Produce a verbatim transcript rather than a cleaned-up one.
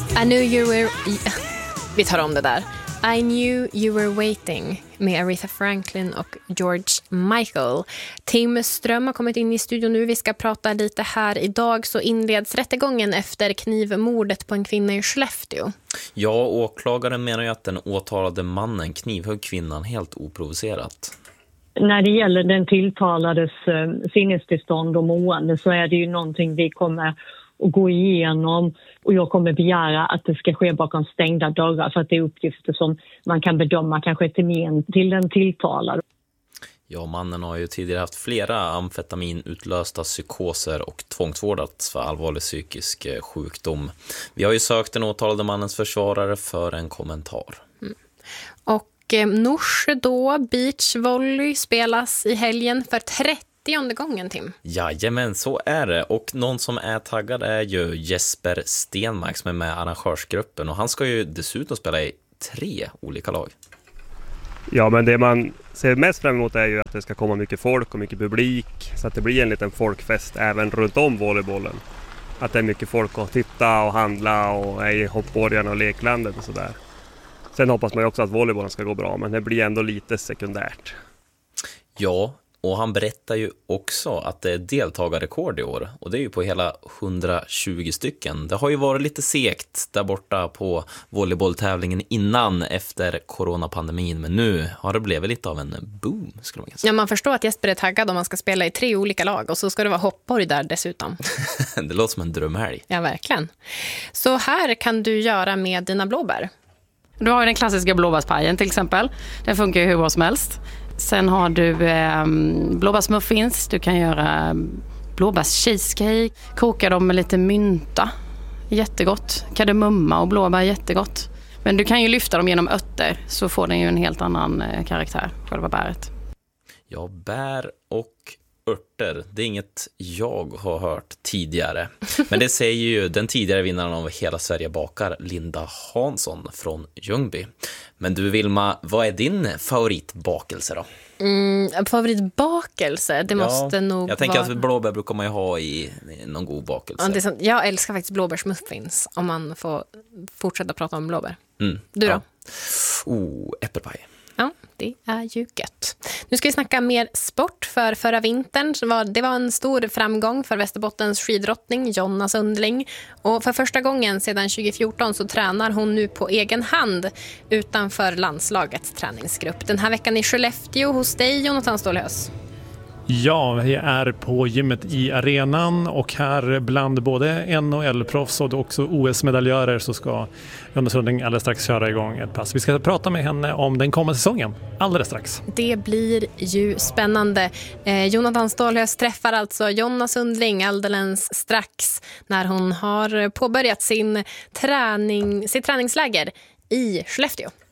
I knew you were... Vi tar om det där. I knew you were waiting med Aretha Franklin och George Michael. Tim Ström har kommit in i studion nu. Vi ska prata lite här. Idag så inleds rättegången efter knivmordet på en kvinna i Skellefteå. Ja, åklagaren menar ju att den åtalade mannen knivhögg kvinnan helt oprovocerat. När det gäller den tilltalades eh, sinnestillstånd och mående så är det ju någonting vi kommer att gå igenom, och jag kommer begära att det ska ske bakom stängda dörrar för att det är uppgifter som man kan bedöma kanske till men till den tilltalade. Ja, mannen har ju tidigare haft flera amfetaminutlösta psykoser och tvångsvårdats för allvarlig psykisk sjukdom. Vi har ju sökt den åtalade mannens försvarare för en kommentar. Mm. Och Norsjö då, beachvolley spelas i helgen för trettionde gången, Tim. Jajamän, så är det. Och någon som är taggad är ju Jesper Stenmark som är med i arrangörsgruppen. Och han ska ju dessutom spela i tre olika lag. Ja, men det man ser mest fram emot är ju att det ska komma mycket folk och mycket publik. Så att det blir en liten folkfest även runt om volleybollen. Att det är mycket folk att titta och handla och är i hoppborgen och leklandet och sådär. Sen hoppas man ju också att volleybollen ska gå bra, men det blir ändå lite sekundärt. Ja, och han berättar ju också att det är deltagarrekord i år. Och det är ju på hela hundratjugo stycken. Det har ju varit lite segt där borta på volleybolltävlingen innan efter coronapandemin. Men nu har det blivit lite av en boom, skulle man säga. Ja, man förstår att Jesper är taggad om man ska spela i tre olika lag. Och så ska det vara hoppborg där dessutom. Det låter som en drömhelg. Ja, verkligen. Så här kan du göra med dina blåbär. Du har ju den klassiska blåbärspajen till exempel. Den funkar ju hur bra som helst. Sen har du eh, blåbärsmuffins. Du kan göra blåbärscheesecake. Koka dem med lite mynta. Jättegott. Kardemumma och blåbär, jättegott. Men du kan ju lyfta dem genom örter så får den ju en helt annan eh, karaktär, själva bäret. Ja, bär och örter, det är inget jag har hört tidigare. Men det säger ju den tidigare vinnaren av Hela Sverige bakar, Linda Hansson från Ljungby. Men du Vilma, vad är din favoritbakelse då? Mm, favoritbakelse, det ja, måste nog Jag tänker vara... att blåbär brukar man ju ha i, i någon god bakelse. Ja, det är sant. Jag älskar faktiskt blåbärsmuffins, om man får fortsätta prata om blåbär. Mm. Du då? Ja. Oh, äppelpaj. Ja, det är ju gött. Nu ska vi snacka mer sport. För förra vintern så var det var en stor framgång för Västerbottens skidrottning Jonna Sundling. Och för första gången sedan tjugo fjorton så tränar hon nu på egen hand utanför landslagets träningsgrupp. Den här veckan i Skellefteå hos dig, Jonathan Stålhös. Ja, vi är på gymmet i arenan och här bland både N H L-proffs och också O S-medaljörer så ska Jonna Sundling alldeles strax köra igång ett pass. Vi ska prata med henne om den kommande säsongen alldeles strax. Det blir ju spännande. Eh, Jonathan Stålhös träffar alltså Jonna Sundling alldeles strax när hon har påbörjat sin träning, sitt träningsläger i Skellefteå.